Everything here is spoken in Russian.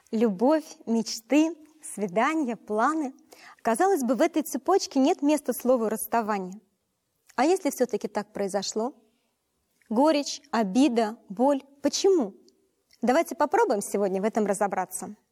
Любовь, мечты, свидания, планы. Казалось бы, в этой цепочке нет места слову «расставание». А если все-таки так произошло? Горечь, обида, боль. Почему? Давайте попробуем сегодня в этом разобраться.